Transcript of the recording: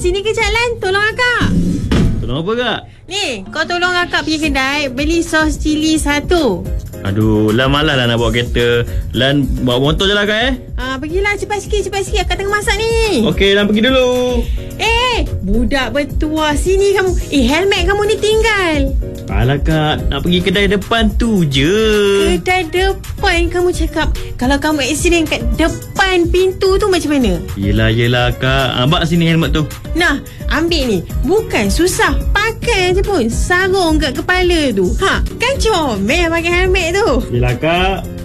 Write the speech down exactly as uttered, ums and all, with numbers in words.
sini kejap Lan. Tolong akak. Tolong apa kak? Ni, kau tolong akak pergi kedai beli sos cili satu. Aduh, Lan malas lah nak bawa kereta. Lan bawa motor je lah kak eh. Ah, pergilah cepat sikit, cepat sikit. Akak tengah masak ni. Okey, Lan pergi dulu. Eh, budak bertuah. Sini kamu. Eh, helmet kamu ni tinggal. Alah kak, nak pergi kedai depan tu je. Kedai depan kamu cakap. Kalau kamu aksiden kat depan pintu tu macam mana? Yelah, yelah kak. Abang sini helmet tu. Nah, ambil ni. Bukan susah. Pakai je pun. Sarung kat kepala tu. Ha, kan comel pakai helmet tu. Yelah kak.